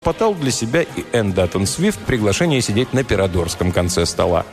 Потал для себя и Энн Даттон Свифт приглашение сидеть на пирадорском конце стола.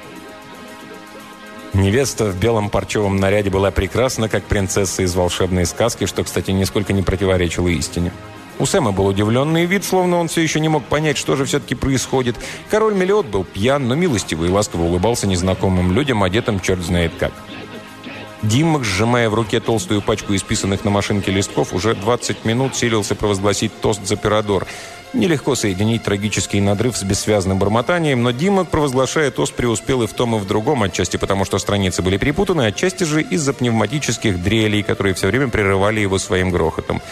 Невеста в белом парчевом наряде была прекрасна, как принцесса из волшебной сказки, что, кстати, нисколько не противоречило истине. У Сэма был удивленный вид, словно он все еще не мог понять, что же все-таки происходит. Король Мелиот был пьян, но милостиво и ласково улыбался незнакомым людям, одетым черт знает как. Диммак, сжимая в руке толстую пачку исписанных на машинке листков, уже 20 минут силился провозгласить тост за Пирадор. Нелегко соединить трагический надрыв с бессвязным бормотанием, но Диммак, провозглашая тост, преуспел и в том, и в другом, отчасти потому, что страницы были перепутаны, отчасти же из-за пневматических дрелей, которые все время прерывали его своим грохотом.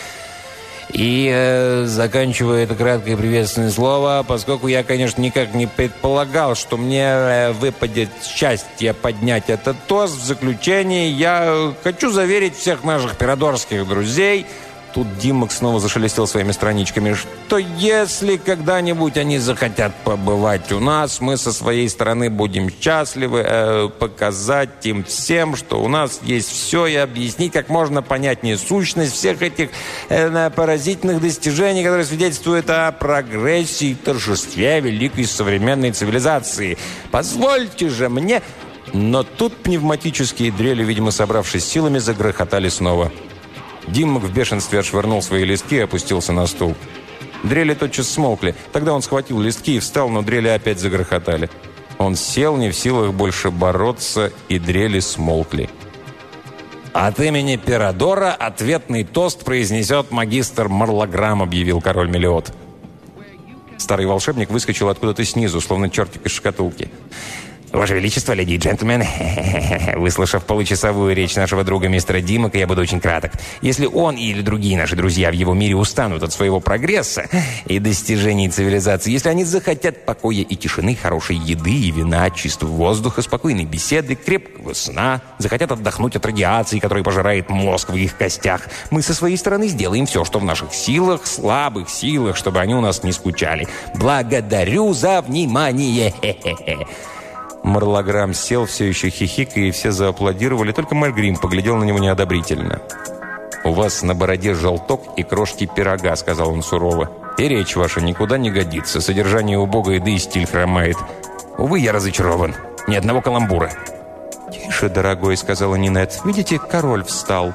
И заканчивая это краткое приветственное слово, поскольку я, конечно, никак не предполагал, что мне выпадет счастье поднять этот тост, в заключение я хочу заверить всех наших пирадорских друзей, тут Диммак снова зашелестел своими страничками, что если когда-нибудь они захотят побывать у нас, мы со своей стороны будем счастливы показать им всем, что у нас есть все, и объяснить как можно понятнее сущность всех этих поразительных достижений, которые свидетельствуют о прогрессе и торжестве великой современной цивилизации. Позвольте же мне... Но тут пневматические дрели, видимо, собравшись силами, загрохотали снова. Диммак в бешенстве отшвырнул свои листки и опустился на стул. Дрели тотчас смолкли. Тогда он схватил листки и встал, но дрели опять загрохотали. Он сел, не в силах больше бороться, и дрели смолкли. «От имени Пирадора ответный тост произнесет магистр Марлаграм», объявил король Мелиот. Старый волшебник выскочил откуда-то снизу, словно чертик из шкатулки. «Ваше Величество, леди и джентльмены, выслушав получасовую речь нашего друга мистера Диммака, я буду очень краток. Если он или другие наши друзья в его мире устанут от своего прогресса и достижений цивилизации, если они захотят покоя и тишины, хорошей еды и вина, чистого воздуха, спокойной беседы, крепкого сна, захотят отдохнуть от радиации, которая пожирает мозг в их костях, мы со своей стороны сделаем все, что в наших силах, слабых силах, чтобы они у нас не скучали. Благодарю за внимание! Хе-хе-хе!» Марлаграм сел, все еще хихикая, и все зааплодировали, только Мальгрим поглядел на него неодобрительно. «У вас на бороде желток и крошки пирога», — сказал он сурово. «И речь ваша никуда не годится, содержание убогое, да и стиль хромает. Увы, я разочарован. Ни одного каламбура». «Тише, дорогой», — сказала Нинет. «Видите, король встал».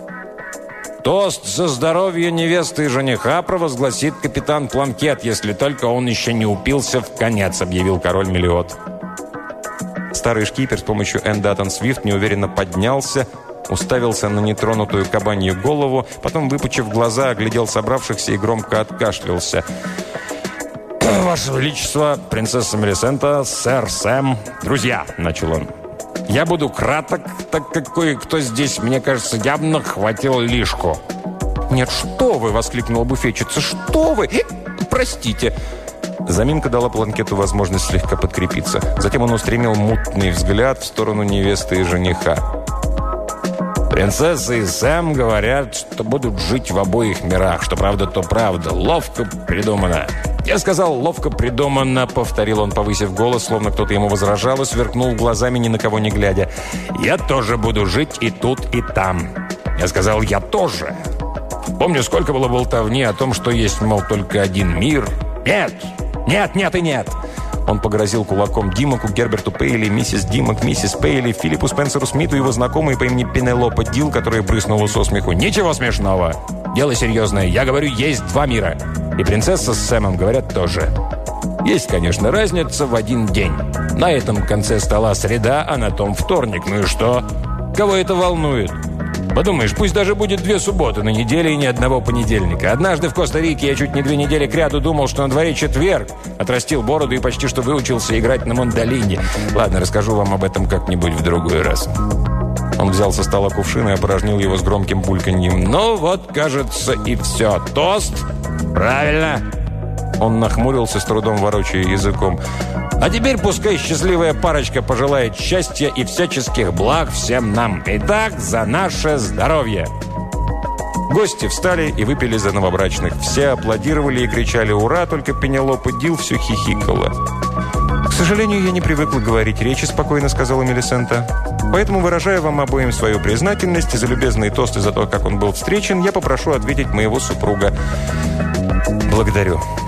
«Тост за здоровье невесты и жениха провозгласит капитан Планкет, если только он еще не упился в конец», — объявил король Мелиот. Старый шкипер с помощью Энн Даттон Свифт неуверенно поднялся, уставился на нетронутую кабанью голову, потом, выпучив глаза, оглядел собравшихся и громко откашлялся. «Ваше Величество, принцесса Мелисента, сэр Сэм, друзья», — начал он. «Я буду краток, так как кое-кто здесь, мне кажется, явно хватил лишку». «Нет, что вы!» — воскликнула буфетчица. «Что вы? Простите!» Заминка дала Планкету возможность слегка подкрепиться. Затем он устремил мутный взгляд в сторону невесты и жениха. «Принцесса и Сэм говорят, что будут жить в обоих мирах. Что правда, то правда. Ловко придумано». «Я сказал, ловко придумано», — повторил он, повысив голос, словно кто-то ему возражал, и сверкнул глазами, ни на кого не глядя. «Я тоже буду жить и тут, и там». Я сказал, «Я тоже». Помню, сколько было болтовни о том, что есть, мол, только один мир. «Нет! Нет, нет и нет!» Он погрозил кулаком Диммаку, Герберту Пейли, миссис Диммак, миссис Пейли, Филиппу Спенсеру Смиту, его знакомой по имени Пенелопа Дил, которая прыснула со смеху. «Ничего смешного! Дело серьезное. Я говорю, есть два мира. И принцесса с Сэмом говорят тоже. Есть, конечно, разница в один день. На этом конце стола среда, а на том вторник. Ну и что? Кого это волнует? Подумаешь, пусть даже будет 2 субботы на неделе и ни одного понедельника. Однажды в Коста-Рике я чуть не 2 недели кряду думал, что на дворе четверг. Отрастил бороду и почти что выучился играть на мандолине. Ладно, расскажу вам об этом как-нибудь в другой раз. Он взял со стола кувшин и опорожнил его с громким бульканьем. «Ну вот, кажется, и все. Тост? Правильно!» Он нахмурился, с трудом ворочая языком. «А теперь пускай счастливая парочка пожелает счастья и всяческих благ всем нам. Итак, за наше здоровье!» Гости встали и выпили за новобрачных. Все аплодировали и кричали «Ура!», только Пенелопа Дил все хихикала. «К сожалению, я не привыкла говорить речи», — спокойно сказала Мелисента. «Поэтому, выражая вам обоим свою признательность и за любезные тосты за то, как он был встречен, я попрошу ответить моего супруга». «Благодарю».